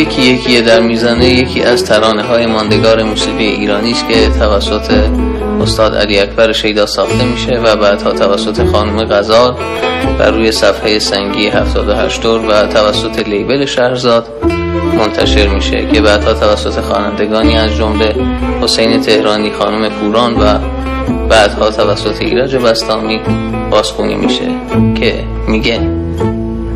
یکی در میزنه یکی از ترانه‌های ماندگار موسیقی ایرانی است که توسط استاد علی اکبر شیدا ساخته میشه و بعدها توسط خانم غزال بر روی صفحه سنگی 78 دور و توسط لیبل شهرزاد منتشر میشه که بعدها توسط خوانندگانی از جمله حسین تهرانی، خانم پوران و بعدها توسط ایرج بسطامی بازخوانی میشه که میگه